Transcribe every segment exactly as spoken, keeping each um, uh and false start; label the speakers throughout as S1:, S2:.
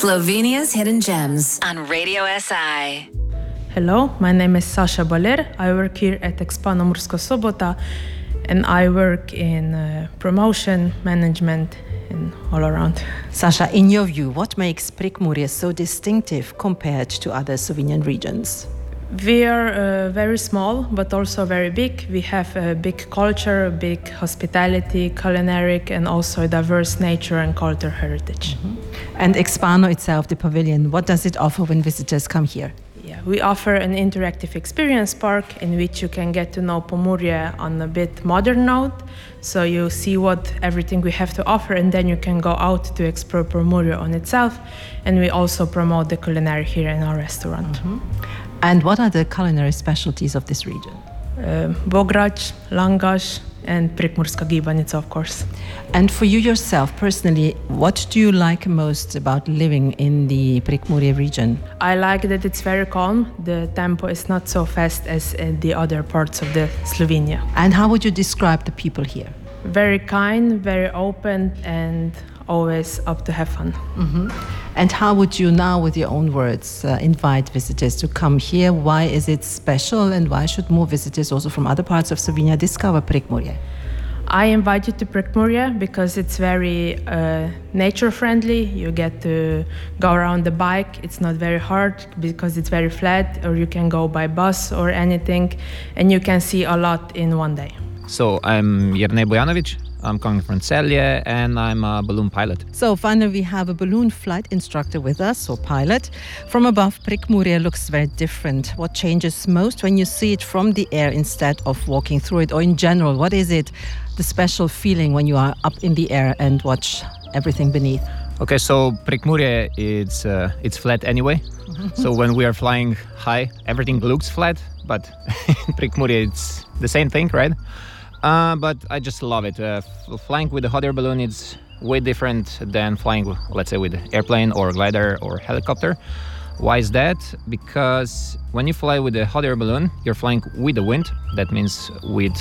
S1: Slovenia's Hidden Gems on Radio S I.
S2: Hello, my name is Sasha Baler. I work here at Expano Murska Sobota, and I work in uh, promotion, management, and all around.
S3: Sasha, in your view, what makes Prekmurje so distinctive compared to other Slovenian regions?
S2: We are uh, very small, but also very big. We have a big culture, big hospitality, culinary, and also diverse nature and culture heritage.
S3: Mm-hmm. And Expano itself, the pavilion, what does it offer when visitors come here?
S2: Yeah, we offer an interactive experience park in which you can get to know Pomurje on a bit modern note. So you see what everything we have to offer, and then you can go out to explore Pomurje on itself. And we also promote the culinary here in our restaurant.
S3: Mm-hmm. And what are the culinary specialties of this region?
S2: Uh, Bograč, Langaš, and Prekmurska gibanica, of course.
S3: And for you yourself, personally, what do you like most about living in the Prekmurje region?
S2: I like that it's very calm. The tempo is not so fast as in the other parts of the Slovenia.
S3: And how would you describe the people here?
S2: Very kind, very open, and always up to have fun.
S3: Mm-hmm. And how would you now, with your own words, uh, invite visitors to come here? Why is it special, and why should more visitors also from other parts of Slovenia discover Prekmurje?
S2: I invite you to Prekmurje because it's very uh, nature-friendly. You get to go around the bike. It's not very hard because it's very flat, or you can go by bus or anything, and you can see a lot in one day.
S4: So I'm Jernej Bojanovic. I'm coming from Celje, and I'm a balloon pilot.
S3: So finally we have a balloon flight instructor with us, or pilot. From above, Prekmurje looks very different. What changes most when you see it from the air instead of walking through it? Or in general, what is it, the special feeling when you are up in the air and watch everything beneath?
S4: Okay, so Prekmurje, it's, uh, it's flat anyway. So when we are flying high, everything looks flat, but in Prekmurje it's the same thing, right? Uh, but I just love it. Uh, f- flying with a hot air balloon is way different than flying, let's say, with airplane or glider or helicopter. Why is that? Because when you fly with a hot air balloon, you're flying with the wind. That means with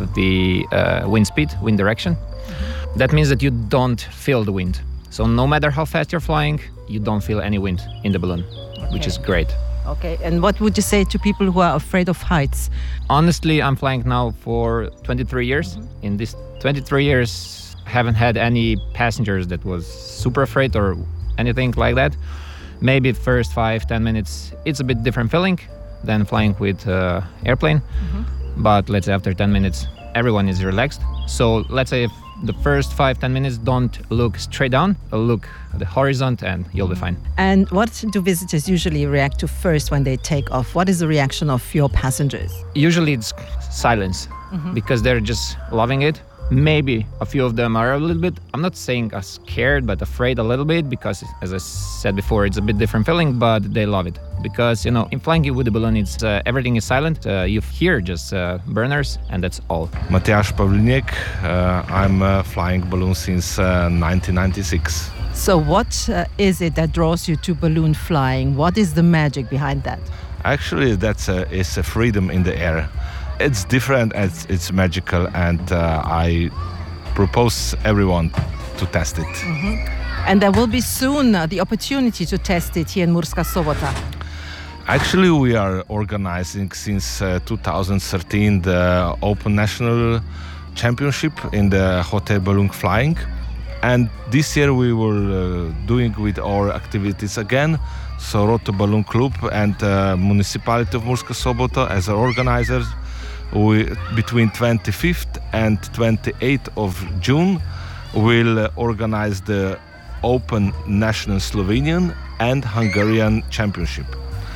S4: the uh, wind speed, wind direction. Mm-hmm. That means that you don't feel the wind. So no matter how fast you're flying, you don't feel any wind in the balloon, okay. Which is great.
S3: Okay, and what would you say to people who are afraid of heights?
S4: Honestly, I'm flying now for twenty-three years. Mm-hmm. In these twenty-three years, I haven't had any passengers that was super afraid or anything like that. Maybe first five, ten minutes, it's a bit different feeling than flying with uh, airplane. Mm-hmm. But let's say after ten minutes, everyone is relaxed. So let's say if the first five, ten minutes, don't look straight down, look at the horizon and you'll be fine.
S3: And what do visitors usually react to first when they take off? What is the reaction of your passengers?
S4: Usually it's silence, mm-hmm. because they're just loving it. Maybe a few of them are a little bit, I'm not saying uh, scared, but afraid a little bit, because as I said before, it's a bit different feeling, but they love it. Because, you know, in flying with the balloon, it's uh, everything is silent. Uh, you hear just uh, burners, and that's all.
S5: Matjaž Pavliniek, uh, I'm uh, flying balloon since uh, nineteen ninety-six.
S3: So what uh, is it that draws you to balloon flying? What is the magic behind that?
S5: Actually, that's a, it's a freedom in the air. It's different, it's, it's magical, and uh, I propose everyone to test it.
S3: Mm-hmm. And there will be soon uh, the opportunity to test it here in Murska Sobota.
S5: Actually, we are organizing since uh, two thousand thirteen the Open National Championship in the hot air balloon flying. And this year we were uh, doing with our activities again. So Roto Balloon Club and uh, Municipality of Murska Sobota as organizers. We, between twenty-fifth and twenty-eighth of June, will uh, organize the Open National Slovenian and Hungarian Championship.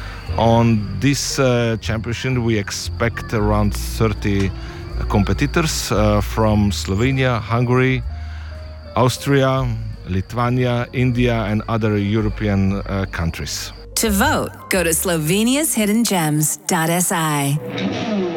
S5: On this uh, championship, we expect around thirty competitors uh, from Slovenia, Hungary, Austria, Lithuania, India, and other European uh, countries.
S1: To vote, go to slovenias hidden gems dot s i.